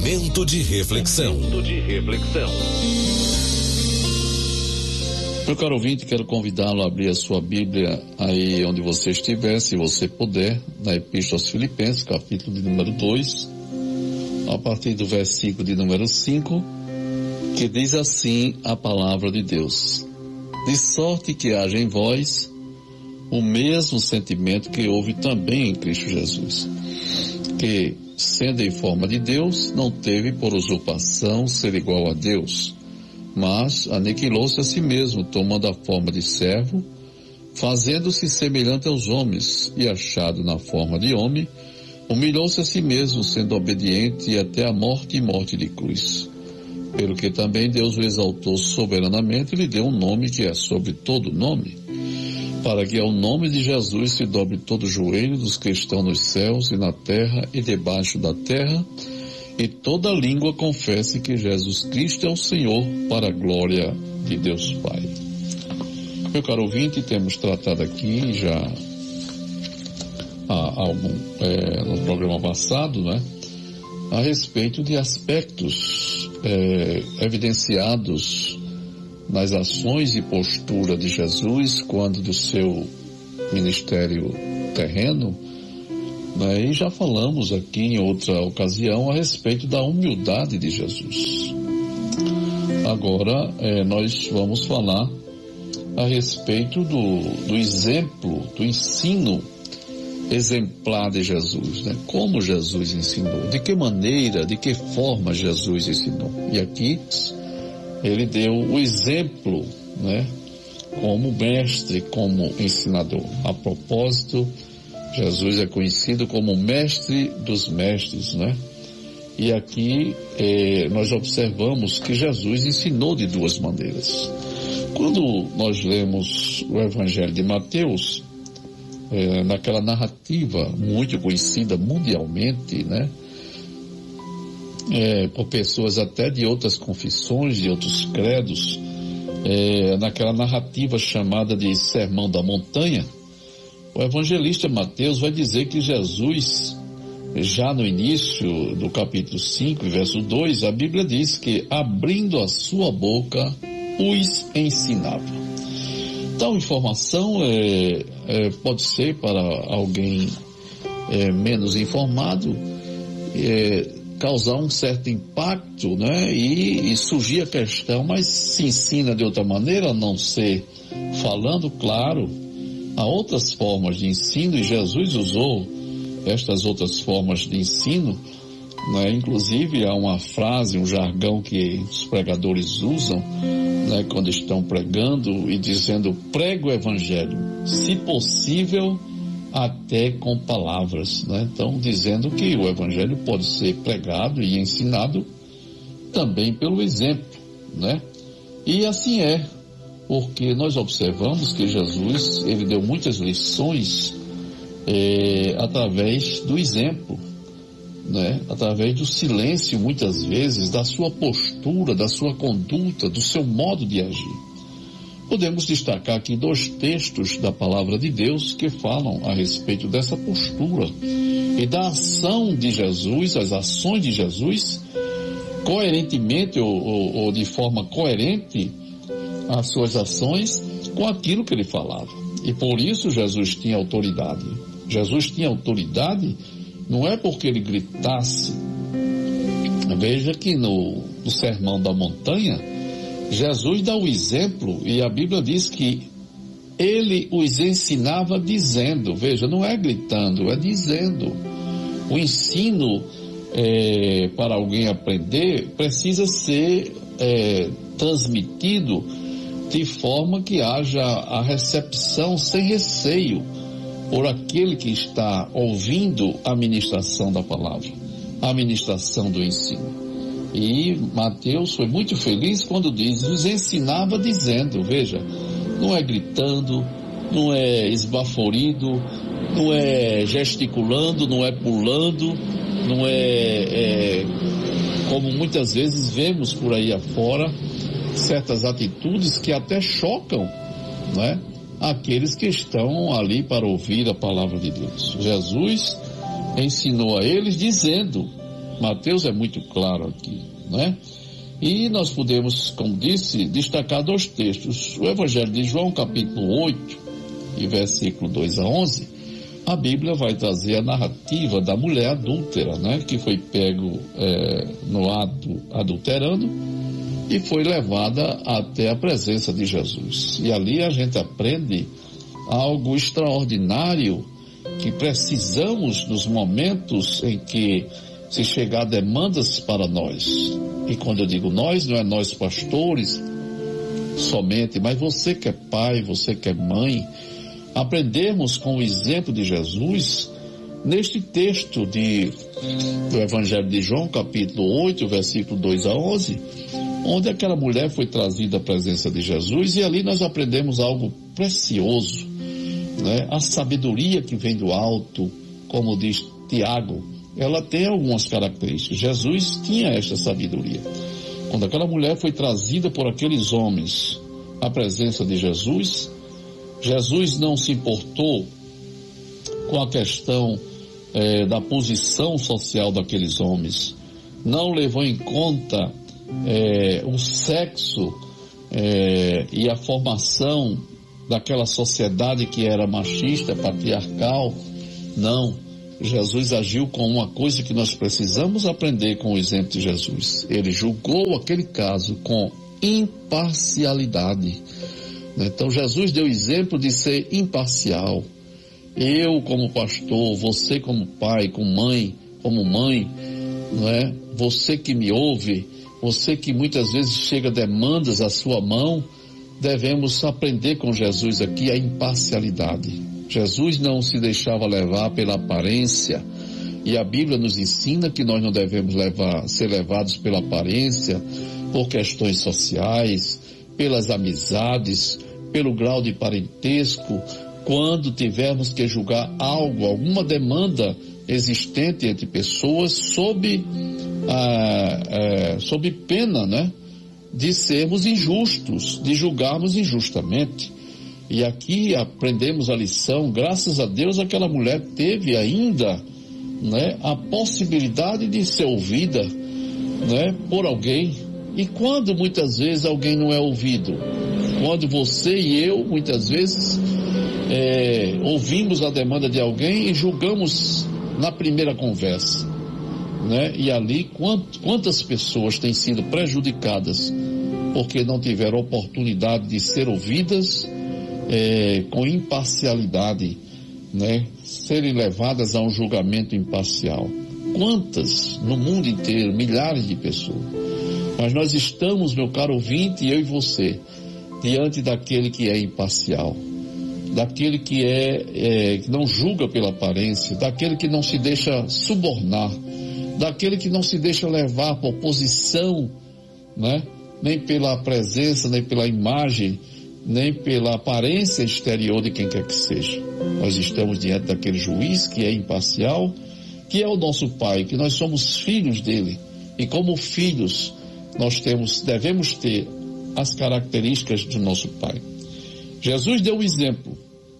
Momento de reflexão. Meu caro ouvinte, quero convidá-lo a abrir a sua Bíblia aí onde você estiver, se você puder, na Epístola aos Filipenses, capítulo de número 2, a partir do versículo de número 5, que diz assim a palavra de Deus: de sorte que haja em vós o mesmo sentimento que houve também em Cristo Jesus, que, sendo em forma de Deus, não teve por usurpação ser igual a Deus, mas aniquilou-se a si mesmo, tomando a forma de servo, fazendo-se semelhante aos homens, e achado na forma de homem, humilhou-se a si mesmo, sendo obediente até a morte e morte de cruz. Pelo que também Deus o exaltou soberanamente e lhe deu um nome que é sobre todo nome, para que ao nome de Jesus se dobre todo o joelho dos que estão nos céus e na terra e debaixo da terra, e toda língua confesse que Jesus Cristo é o Senhor, para a glória de Deus Pai. Meu caro ouvinte, temos tratado aqui já no programa passado, né, a respeito de aspectos evidenciados nas ações e postura de Jesus quando do seu ministério terreno, né? E já falamos aqui em outra ocasião a respeito da humildade de Jesus. Agora nós vamos falar a respeito do exemplo, do ensino exemplar de Jesus, né? Como Jesus ensinou, de que maneira, de que forma Jesus ensinou. E aqui ele deu o exemplo, né, como mestre, como ensinador. A propósito, Jesus é conhecido como mestre dos mestres, né? E aqui nós observamos que Jesus ensinou de duas maneiras. Quando nós lemos o Evangelho de Mateus, naquela narrativa muito conhecida mundialmente, né, por pessoas até de outras confissões, de outros credos, naquela narrativa chamada de Sermão da Montanha, o evangelista Mateus vai dizer que Jesus, já no início do capítulo 5, verso 2, a Bíblia diz que, abrindo a sua boca, os ensinava. Tal informação pode ser para alguém menos informado, causar um certo impacto, né? E surgir a questão, mas se ensina de outra maneira, a não ser falando, claro. Há outras formas de ensino e Jesus usou estas outras formas de ensino, né? Inclusive há uma frase, um jargão que os pregadores usam, né, quando estão pregando e dizendo: prega o evangelho, se possível até com palavras, né? Então, dizendo que o evangelho pode ser pregado e ensinado também pelo exemplo, né? E assim porque nós observamos que Jesus, ele deu muitas lições através do exemplo, né? Através do silêncio, muitas vezes, da sua postura, da sua conduta, do seu modo de agir. Podemos destacar aqui 2 textos da palavra de Deus que falam a respeito dessa postura e da ação de Jesus, as ações de Jesus, coerentemente ou de forma coerente, as suas ações com aquilo que ele falava. E por isso Jesus tinha autoridade. Jesus tinha autoridade não é porque ele gritasse. Veja que no Sermão da Montanha, Jesus dá o exemplo e a Bíblia diz que ele os ensinava dizendo. Veja, não é gritando, é dizendo. O ensino para alguém aprender precisa ser transmitido de forma que haja a recepção sem receio por aquele que está ouvindo a ministração da palavra, a ministração do ensino. E Mateus foi muito feliz quando diz: os ensinava dizendo. Veja, não é gritando, não é esbaforido, não é gesticulando, não é pulando, não é como muitas vezes vemos por aí afora, certas atitudes que até chocam, né, aqueles que estão ali para ouvir a palavra de Deus. Jesus ensinou a eles dizendo, Mateus é muito claro aqui, né? E nós podemos, como disse, destacar 2 textos. O Evangelho de João, capítulo 8, e versículo 2 a 11, a Bíblia vai trazer a narrativa da mulher adúltera, né? Que foi pego no ato adulterando e foi levada até a presença de Jesus. E ali a gente aprende algo extraordinário que precisamos nos momentos em que se chegar demandas para nós. E quando eu digo nós, não é nós pastores somente, mas você que é pai, você que é mãe, aprendemos com o exemplo de Jesus neste texto do Evangelho de João, capítulo 8, versículo 2 a 11, onde aquela mulher foi trazida à presença de Jesus, e ali nós aprendemos algo precioso, né? A sabedoria que vem do alto, como diz Tiago, ela tem algumas características. Jesus tinha esta sabedoria. Quando aquela mulher foi trazida por aqueles homens à presença de Jesus, Jesus não se importou com a questão da posição social daqueles homens, não levou em conta o sexo e a formação daquela sociedade que era machista, patriarcal. Não, Jesus agiu com uma coisa que nós precisamos aprender com o exemplo de Jesus. Ele julgou aquele caso com imparcialidade. Então Jesus deu exemplo de ser imparcial. Eu como pastor, você como pai, como mãe, não é? Você que me ouve, você que muitas vezes chega demandas à sua mão, devemos aprender com Jesus aqui a imparcialidade. Jesus não se deixava levar pela aparência, e a Bíblia nos ensina que nós não devemos ser levados pela aparência, por questões sociais, pelas amizades, pelo grau de parentesco, quando tivermos que julgar algo, alguma demanda existente entre pessoas, sob pena, né, de sermos injustos, de julgarmos injustamente. E aqui aprendemos a lição. Graças a Deus aquela mulher teve ainda, né, a possibilidade de ser ouvida, né, por alguém. E quando muitas vezes alguém não é ouvido, quando você e eu muitas vezes ouvimos a demanda de alguém e julgamos na primeira conversa, né? E ali quantas pessoas têm sido prejudicadas porque não tiveram oportunidade de ser ouvidas com imparcialidade, né? Serem levadas a um julgamento imparcial. Quantas no mundo inteiro, milhares de pessoas. Mas nós estamos, meu caro ouvinte, eu e você, diante daquele que é imparcial, daquele que que não julga pela aparência, daquele que não se deixa subornar, daquele que não se deixa levar por posição, né? Nem pela presença, nem pela imagem, nem pela aparência exterior de quem quer que seja. Nós estamos diante daquele juiz que é imparcial, que é o nosso Pai, que nós somos filhos dele, e como filhos nós devemos ter as características do nosso Pai. Jesus deu o exemplo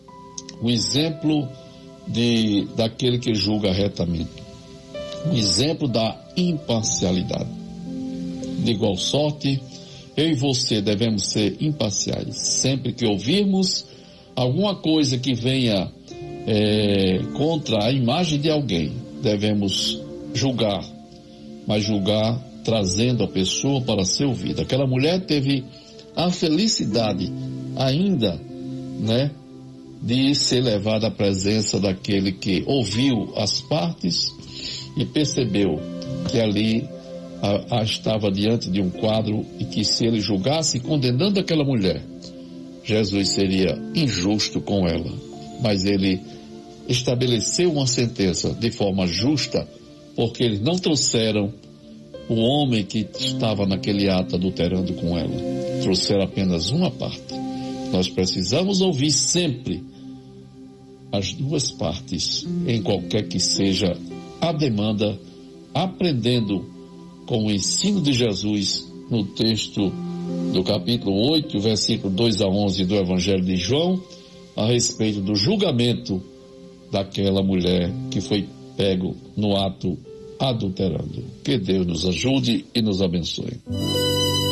daquele que julga retamente, o exemplo da imparcialidade. De igual sorte, eu e você devemos ser imparciais. Sempre que ouvirmos alguma coisa que venha contra a imagem de alguém, devemos julgar, mas julgar trazendo a pessoa para ser ouvida. Aquela mulher teve a felicidade ainda, né, de ser levada à presença daquele que ouviu as partes e percebeu que ali estava diante de um quadro e que se ele julgasse condenando aquela mulher, Jesus seria injusto com ela. Mas ele estabeleceu uma sentença de forma justa, porque eles não trouxeram o homem que estava naquele ato adulterando com ela. Trouxeram apenas uma parte. Nós precisamos ouvir sempre as duas partes, em qualquer que seja a demanda, aprendendo com o ensino de Jesus no texto do capítulo 8, versículo 2 a 11 do Evangelho de João, a respeito do julgamento daquela mulher que foi pego no ato adulterando. Que Deus nos ajude e nos abençoe.